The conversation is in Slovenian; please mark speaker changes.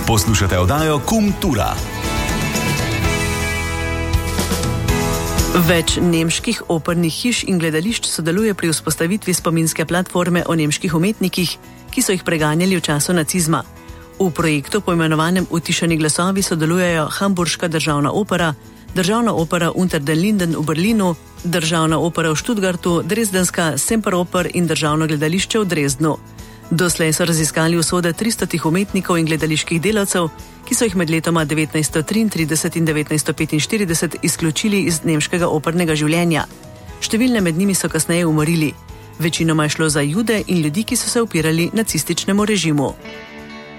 Speaker 1: Poslušate oddajo Kultura.
Speaker 2: Več nemških opernih hiš in gledališč sodeluje pri vzpostavitvi spominske platforme o nemških umetnikih, ki so jih preganjali v času nacizma. V projektu poimenovanem Utišani glasovi sodelujejo Hamburška državna opera, Državna opera Unter den Linden v Berlinu, Državna opera v Stuttgartu, Dresdenska Semperoper in Državno gledališče v Dresdnu. Doslej so raziskali usode 300 umetnikov in gledaliških delavcev, ki so jih med letoma 1933 in 1945 izključili iz nemškega opernega življenja. Številne med njimi so kasneje umorili. Večinoma je šlo za Jude in ljudi, ki so se upirali nacističnemu režimu.